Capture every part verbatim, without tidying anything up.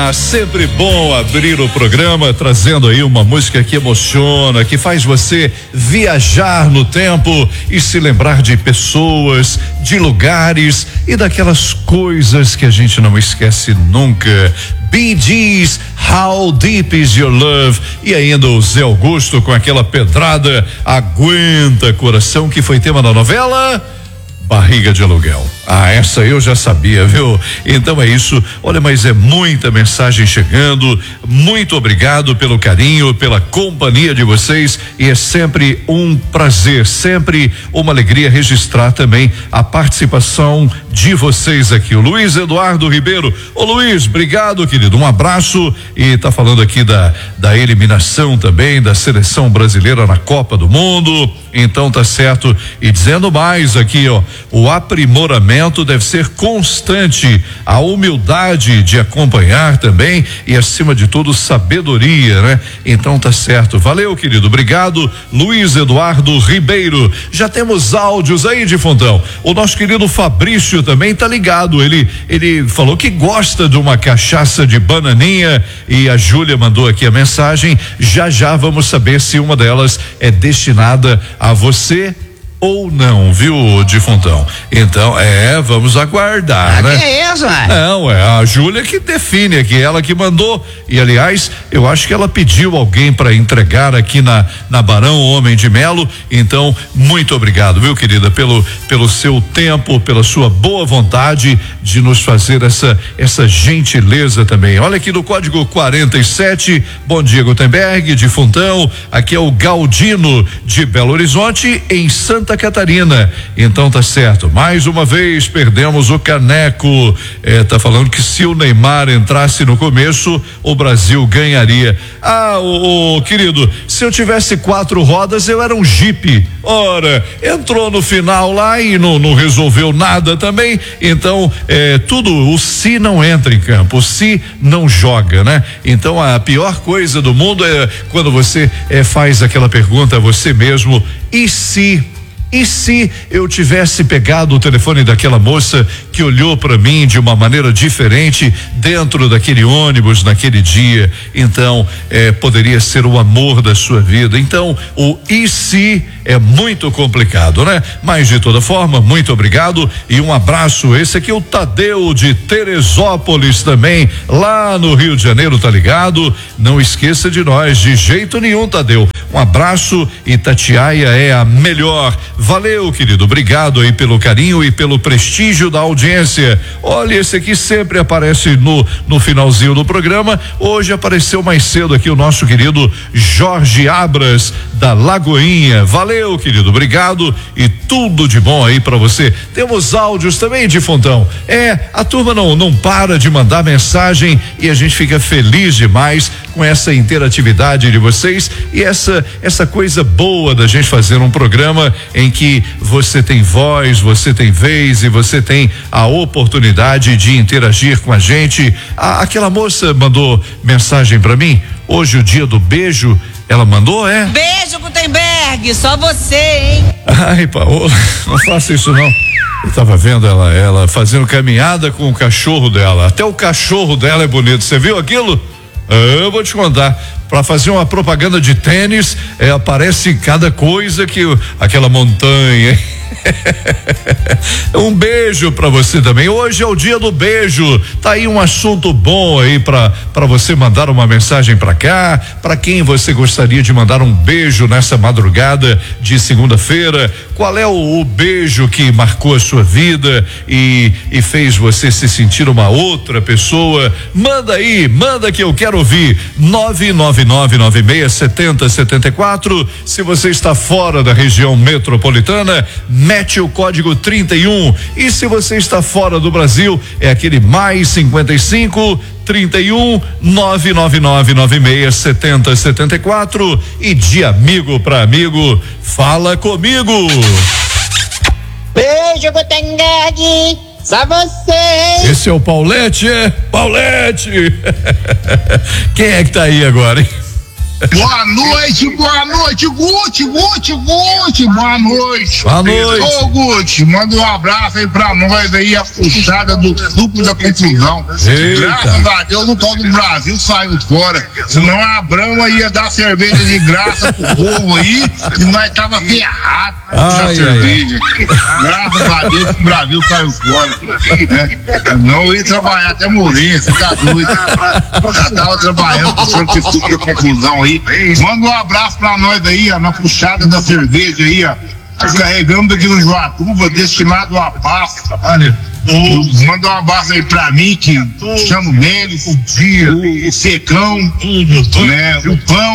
Ah, sempre bom abrir o programa trazendo aí uma música que emociona, que faz você viajar no tempo e se lembrar de pessoas, de lugares e daquelas coisas que a gente não esquece nunca. Bee Gees, How Deep Is Your Love, e ainda o Zé Augusto com aquela pedrada Aguenta Coração, que foi tema da novela Barriga de Aluguel. Ah, essa eu já sabia, viu? Então é isso. Olha, mas é muita mensagem chegando. Muito obrigado pelo carinho, pela companhia de vocês, e é sempre um prazer, sempre uma alegria registrar também a participação de vocês aqui. O Luiz Eduardo Ribeiro. Ô Luiz, obrigado, querido. Um abraço, e tá falando aqui da da eliminação também da seleção brasileira na Copa do Mundo. Então tá certo. E dizendo mais aqui, ó, o aprimoramento deve ser constante, a humildade de acompanhar também e, acima de tudo, sabedoria, né? Então tá certo. Valeu, querido. Obrigado, Luiz Eduardo Ribeiro. Já temos áudios aí de Fontão. O nosso querido Fabrício também tá ligado. Ele ele falou que gosta de uma cachaça de bananinha, e a Júlia mandou aqui a mensagem. Já já vamos saber se uma delas é destinada a você ou não, viu, de Fontão? Então, é, vamos aguardar, ah, né? Que é isso, né? Não, é a Júlia que define aqui, ela que mandou, e aliás, eu acho que ela pediu alguém para entregar aqui na na Barão Homem de Melo. Então, muito obrigado, viu, querida, pelo pelo seu tempo, pela sua boa vontade de nos fazer essa essa gentileza também. Olha aqui do código quarenta e sete. Bom dia, Gutenberg, de Fontão. Aqui é o Galdino de Belo Horizonte, em Santa Catarina. Então tá certo. Mais uma vez perdemos o caneco. É, tá falando que se o Neymar entrasse no começo, o Brasil ganharia. Ah, o, o querido, se eu tivesse quatro rodas, eu era um Jeep. Ora, entrou no final lá e não, não resolveu nada também. Então, é, tudo, o se não entra em campo, o se não joga, né? Então, a pior coisa do mundo é quando você é, faz aquela pergunta a você mesmo: e se? E se eu tivesse pegado o telefone daquela moça que olhou para mim de uma maneira diferente dentro daquele ônibus naquele dia? Então, eh, poderia ser o amor da sua vida. Então, o e se é muito complicado, né? Mas de toda forma, muito obrigado e um abraço. Esse aqui é o Tadeu de Teresópolis também, lá no Rio de Janeiro, tá ligado? Não esqueça de nós de jeito nenhum, Tadeu. Um abraço, e Itatiaia é a melhor. Valeu, querido, obrigado aí pelo carinho e pelo prestígio da audiência. Olha, esse aqui sempre aparece no no finalzinho do programa. Hoje apareceu mais cedo aqui o nosso querido Jorge Abras, da Lagoinha. Valeu, querido, obrigado e tudo de bom aí pra você. Temos áudios também, de Fontão. É, a turma não não para de mandar mensagem, e a gente fica feliz demais com essa interatividade de vocês e essa essa coisa boa da gente fazer um programa em que você tem voz, você tem vez e você tem a oportunidade de interagir com a gente. A, aquela moça mandou mensagem pra mim hoje, o dia do beijo. Ela mandou, é? Beijo, Gutenberg, só você, hein? Ai, Paola, não faça isso não. Eu tava vendo ela, ela fazendo caminhada com o cachorro dela. Até o cachorro dela é bonito. Você viu aquilo? Eu vou te contar. Para fazer uma propaganda de tênis, é, aparece cada coisa que aquela montanha. Um beijo para você também. Hoje é o dia do beijo. Tá aí um assunto bom aí para para você mandar uma mensagem para cá. Para quem você gostaria de mandar um beijo nessa madrugada de segunda-feira? Qual é o, o beijo que marcou a sua vida e e fez você se sentir uma outra pessoa? Manda aí, manda que eu quero ouvir. nove nove nove nove seis sete zero sete quatro. Se você está fora da região metropolitana, mete o código trinta e um. E se você está fora do Brasil, é aquele mais cinquenta e cinco, trinta e um, nove nove nove nove seis sete zero sete quatro. E de amigo para amigo, fala comigo. Beijo, Gutenberg. Só você. Esse é o Paulete, é? Paulete. Quem é que tá aí agora, hein? Boa noite, boa noite, Guti, Guti, Guti, boa noite. Boa noite. Ô, Guti, manda um abraço aí pra nós aí, a puxada do duplo da confusão. Eita. Graças a Deus, o tal do Brasil saiu fora. Senão a Brahma ia dar cerveja de graça pro povo aí e nós tava ferrados na Ai, cerveja. Graças a Deus que o Brasil saiu fora. É, não ia trabalhar até morrer, você tá doido. Já tava trabalhando com o senhor que fica confusão aí. Manda um abraço pra nós aí, ó, na puxada da cerveja aí, ó. Carregamos aqui no Joatuba, destinado a paz. Olha, manda um abraço aí pra mim, que chamo Nélio, o, o Secão, né, o Pão,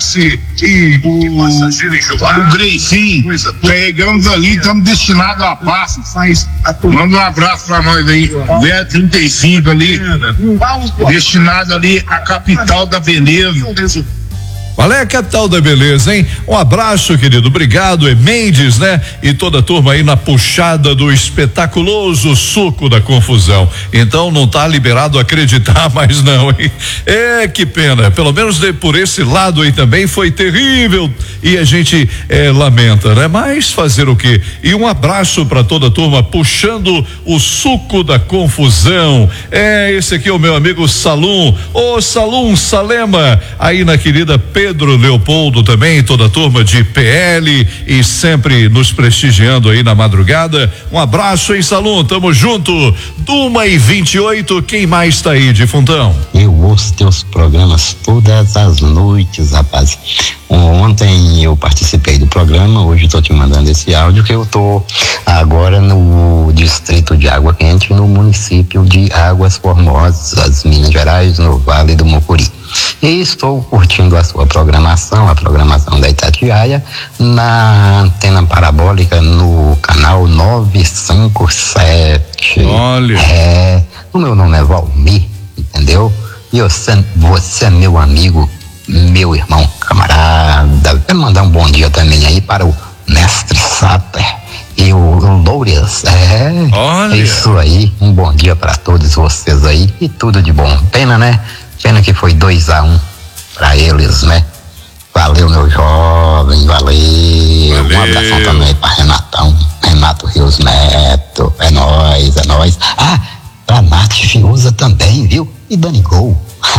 e o, o Greicinho. Carregamos ali, estamos destinados a paz. Manda um abraço pra nós aí, zero trinta e cinco ali, destinado ali à capital da beleza. Qual é a capital da beleza, hein? Um abraço, querido. Obrigado, é Mendes, né? E toda a turma aí na puxada do espetaculoso suco da confusão. Então não tá liberado acreditar mais não, hein? É, que pena. Pelo menos de, por esse lado aí também foi terrível e a gente é, lamenta, né? Mas fazer o quê? E um abraço para toda a turma puxando o suco da confusão. É, esse aqui é o meu amigo Salum. Ô, Salum Salema, aí na querida Pedro Leopoldo também, toda a turma de P L e sempre nos prestigiando aí na madrugada. Um abraço, hein, Salum? Tamo junto. Duma e vinte e oito, quem mais tá aí, Difuntão? Eu ouço teus programas todas as noites, rapaz. Ontem eu participei do programa, hoje estou te mandando esse áudio que eu tô agora no distrito de Água Quente, no município de Águas Formosas, Minas Gerais, no Vale do Mucuri. E estou curtindo a sua programação, a programação da Itatiaia, na antena parabólica no canal novecentos e cinquenta e sete. Olha. É, o meu nome é Valmir, entendeu? E você, você é meu amigo, meu irmão, camarada. Quero mandar um bom dia também aí para o Mestre Sater e o, o Lourias. É, Olha. é isso aí. Um bom dia para todos vocês aí e tudo de bom. Pena, né? Pena que foi dois a um para eles, né? Valeu, meu jovem, valeu. Valeu. Um abração também para Renatão, Renato Rios Neto. É nóis, é nóis. Ah, pra Nath Fiuza também, viu? E Dani Gol.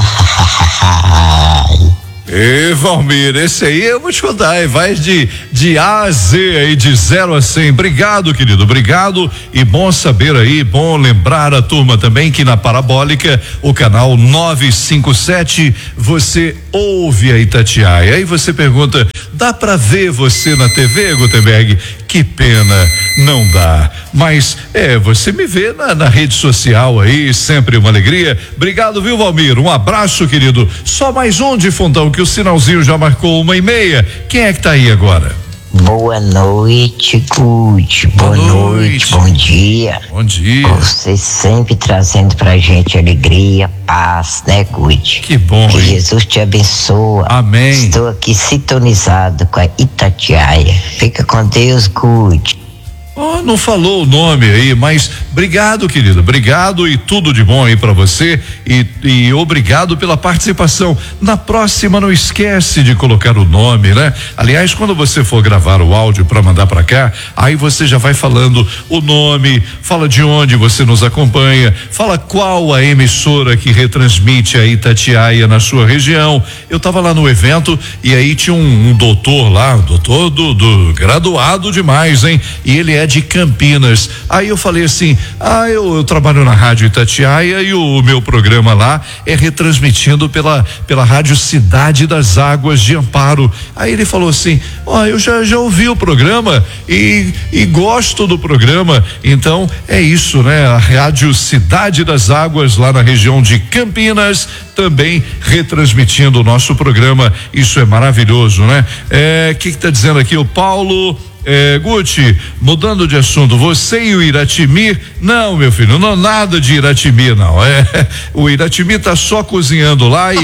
Ê, Valmir, esse aí eu vou te contar, vai de, de A a Z aí, de zero a cem. Obrigado, querido, obrigado. E bom saber aí, bom lembrar a turma também que na Parabólica, o canal novecentos e cinquenta e sete, você ouve a Itatiaia. Aí você pergunta, dá pra ver você na T V, Gutenberg? Que pena, não dá. Mas é, você me vê na, na rede social aí, sempre uma alegria. Obrigado, viu, Valmir? Um abraço, querido. Só mais um, Difuntão, que o sinalzinho já marcou uma e meia. Quem é que tá aí agora? Boa noite, Guti. Boa, Boa noite. noite, bom dia. Bom dia. Você sempre trazendo pra gente alegria, paz, né, Guti? Que bom. Que hein? Jesus te abençoa. Amém. Estou aqui sintonizado com a Itatiaia. Fica com Deus, Guti. Oh, não falou o nome aí, mas obrigado, querido, obrigado e tudo de bom aí pra você e, e obrigado pela participação. Na próxima não esquece de colocar o nome, né? Aliás, quando você for gravar o áudio pra mandar pra cá, aí você já vai falando o nome, fala de onde você nos acompanha, fala qual a emissora que retransmite a Itatiaia na sua região. Eu tava lá no evento e aí tinha um, um doutor lá, doutor do, do graduado demais, hein? E ele é de Campinas. Aí eu falei assim, ah, eu, eu trabalho na Rádio Itatiaia e o, o meu programa lá é retransmitindo pela pela Rádio Cidade das Águas de Amparo. Aí ele falou assim, ó, oh, eu já já ouvi o programa e e gosto do programa. Então é isso, né? A Rádio Cidade das Águas lá na região de Campinas também retransmitindo o nosso programa. Isso é maravilhoso, né? É, que que tá dizendo aqui o Paulo? É, Guti, mudando de assunto, você e o Iratimi, não, meu filho, não, nada de Iratimi, não, é, o Iratimi tá só cozinhando lá e,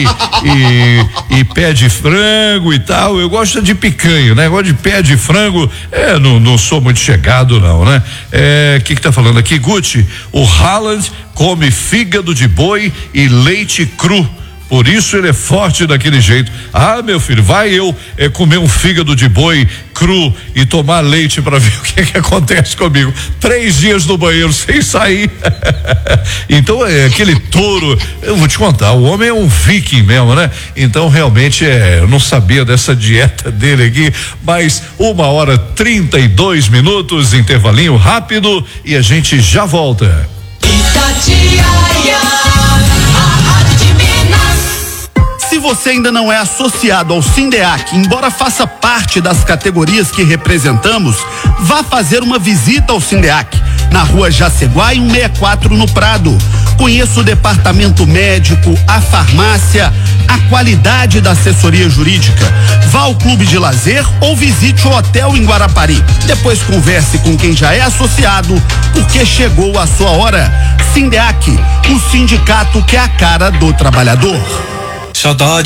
e, e pé de frango e tal. Eu gosto de picanha, né? Gosto de pé de frango, é, não, não sou muito chegado, não, né? É, que que tá falando aqui, Guti? O Haaland come fígado de boi e leite cru por isso ele é forte daquele jeito. Ah, meu filho, vai eu é, comer um fígado de boi cru e tomar leite para ver o que, que acontece comigo. Três dias no banheiro sem sair. Então é aquele touro. Eu vou te contar, o homem é um viking mesmo, né? Então realmente é, eu não sabia dessa dieta dele aqui, mas uma hora trinta e dois minutos, intervalinho rápido e a gente já volta. Itatiaia, a rádio de Minas. Se você ainda não é associado ao Sindeac, embora faça parte das categorias que representamos, vá fazer uma visita ao Sindeac, na rua Jaceguai cento e sessenta e quatro, no Prado. Conheça o departamento médico, a farmácia, a qualidade da assessoria jurídica. Vá ao clube de lazer ou visite o hotel em Guarapari. Depois converse com quem já é associado, porque chegou a sua hora. Sindeac, o sindicato que é a cara do trabalhador. Saudade